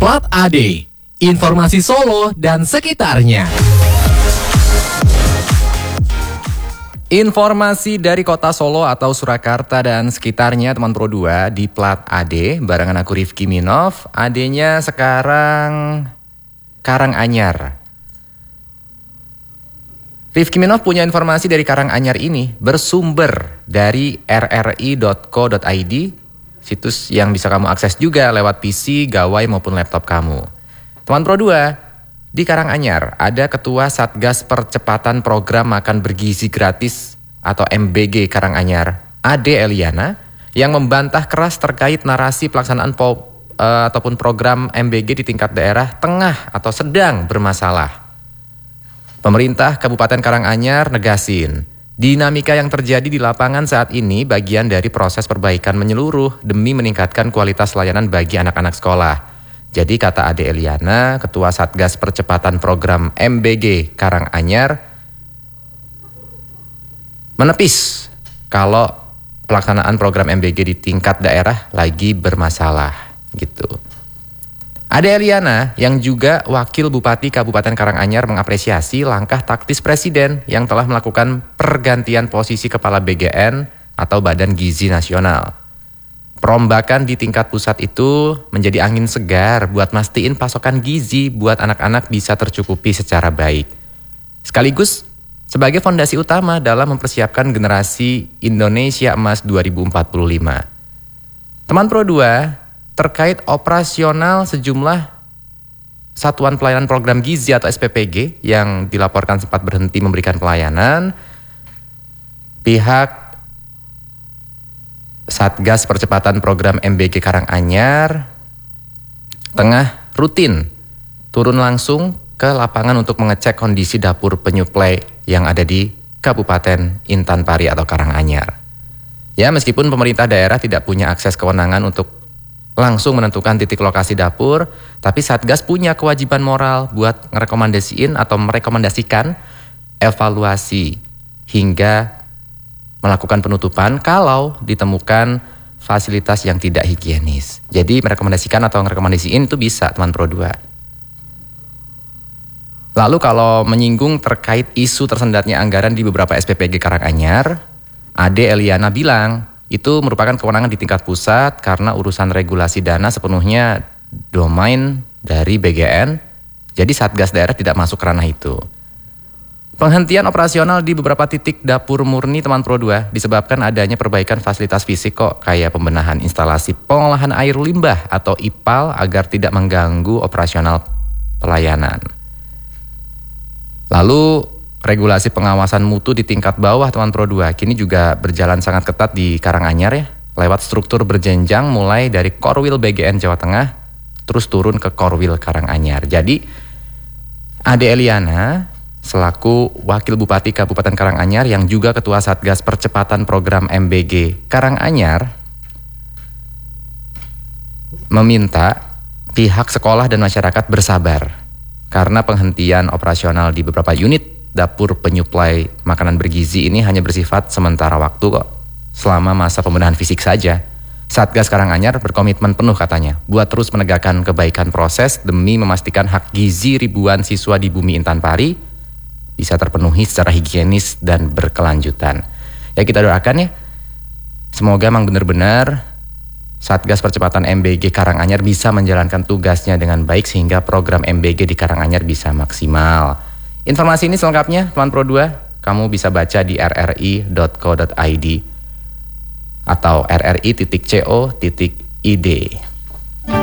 Plat AD, informasi Solo dan sekitarnya. Informasi dari kota Solo atau Surakarta dan sekitarnya teman Pro 2 di Plat AD barengan aku Rifki Minov. AD-nya sekarang Karanganyar. Rifki Minov punya informasi dari Karanganyar ini bersumber dari rri.co.id, situs yang bisa kamu akses juga lewat PC, gawai maupun laptop kamu. Teman Pro 2, di Karanganyar ada Ketua Satgas Percepatan Program Makan Bergizi Gratis atau MBG Karanganyar, Ade Eliana, yang membantah keras terkait narasi pelaksanaan ataupun program MBG di tingkat daerah tengah atau sedang bermasalah. Pemerintah Kabupaten Karanganyar negasin, dinamika yang terjadi di lapangan saat ini bagian dari proses perbaikan menyeluruh demi meningkatkan kualitas layanan bagi anak-anak sekolah. Jadi kata Ade Eliana, Ketua Satgas Percepatan Program MBG Karanganyar, menepis kalau pelaksanaan program MBG di tingkat daerah lagi bermasalah gitu. Ade Eliana yang juga Wakil Bupati Kabupaten Karanganyar mengapresiasi langkah taktis Presiden yang telah melakukan pergantian posisi Kepala BGN atau Badan Gizi Nasional. Perombakan di tingkat pusat itu menjadi angin segar buat mastiin pasokan gizi buat anak-anak bisa tercukupi secara baik. Sekaligus sebagai fondasi utama dalam mempersiapkan generasi Indonesia Emas 2045. Teman Pro 2, terkait operasional sejumlah Satuan Pelayanan Program Gizi atau SPPG yang dilaporkan sempat berhenti memberikan pelayanan, pihak Satgas Percepatan Program MBG Karanganyar tengah rutin turun langsung ke lapangan untuk mengecek kondisi dapur penyuplai yang ada di Kabupaten Intan Pari atau Karanganyar. Ya, meskipun pemerintah daerah tidak punya akses kewenangan untuk langsung menentukan titik lokasi dapur, tapi Satgas punya kewajiban moral buat ngerekomendasiin atau merekomendasikan evaluasi hingga melakukan penutupan kalau ditemukan fasilitas yang tidak higienis. Jadi merekomendasikan atau merekomendasiin itu bisa teman Pro 2. Lalu kalau menyinggung terkait isu tersendatnya anggaran di beberapa SPPG Karanganyar, Ade Eliana bilang itu merupakan kewenangan di tingkat pusat karena urusan regulasi dana sepenuhnya domain dari BGN. Jadi Satgas daerah tidak masuk ranah itu. Penghentian operasional di beberapa titik dapur murni teman Pro 2 disebabkan adanya perbaikan fasilitas fisik kok, kayak pembenahan instalasi pengolahan air limbah atau IPAL agar tidak mengganggu operasional pelayanan. Lalu regulasi pengawasan mutu di tingkat bawah teman Pro 2 kini juga berjalan sangat ketat di Karanganyar ya, lewat struktur berjenjang mulai dari Korwil BGN Jawa Tengah terus turun ke Korwil Karanganyar. Jadi Ade Eliana selaku Wakil Bupati Kabupaten Karanganyar yang juga Ketua Satgas Percepatan Program MBG Karanganyar meminta pihak sekolah dan masyarakat bersabar karena penghentian operasional di beberapa unit dapur penyuplai makanan bergizi ini hanya bersifat sementara waktu kok, selama masa pembenahan fisik saja. Satgas Karanganyar berkomitmen penuh katanya buat terus menegakkan kebaikan proses demi memastikan hak gizi ribuan siswa di bumi Intan Pari bisa terpenuhi secara higienis dan berkelanjutan. Ya, kita doakan ya, semoga memang benar-benar Satgas Percepatan MBG Karanganyar bisa menjalankan tugasnya dengan baik sehingga program MBG di Karanganyar bisa maksimal. Informasi ini selengkapnya teman Pro 2 kamu bisa baca di rri.co.id atau rri.co.id.